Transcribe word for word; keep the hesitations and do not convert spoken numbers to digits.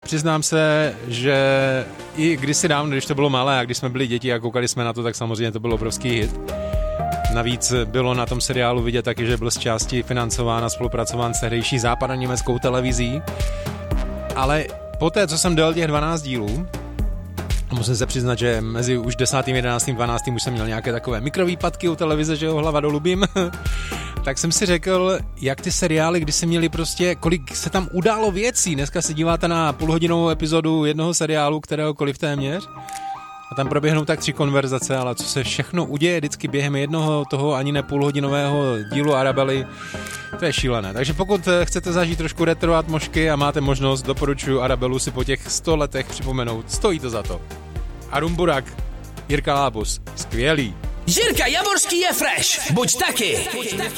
přiznám se, že i kdysi dávno, když to bylo malé a když jsme byli děti a koukali jsme na to, tak samozřejmě to byl obrovský hit. Navíc bylo na tom seriálu vidět taky, že byl z části financován a spolupracován s tehdejší západoněmeckou televizí. Ale poté, co jsem dal těch dvanáct dílů, musím se přiznat, že mezi už desátým, jedenáctým, dvanáctým už jsem měl nějaké takové mikrovýpadky u televize, že jo, hlava dolů bím. Tak jsem si řekl, jak ty seriály, kdy se měli prostě, kolik se tam událo věcí. Dneska se díváte na půlhodinovou epizodu jednoho seriálu, kteréhokoliv téměř. A tam proběhnou tak tři konverzace, ale co se všechno uděje vždycky během jednoho toho ani ne půlhodinového dílu Arabely, to je šílené. Takže pokud chcete zažít trošku retro atmosféry a máte možnost, doporučuji Arabelu si po těch sto letech připomenout. Stojí to za to. A Rumburak, Jirka Lábus, skvělý. Jirka Javorský je fresh, buď taky.